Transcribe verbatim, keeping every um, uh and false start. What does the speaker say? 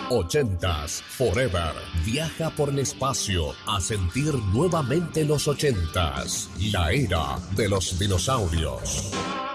Ochentas Forever. Viaja por el espacio a sentir nuevamente los ochentas. La era de los dinosaurios.